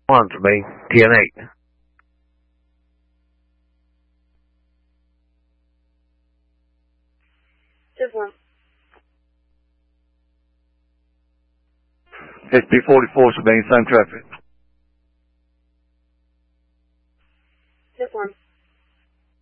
1 for me, 10-8. Just 1. SB 44 for me, same traffic.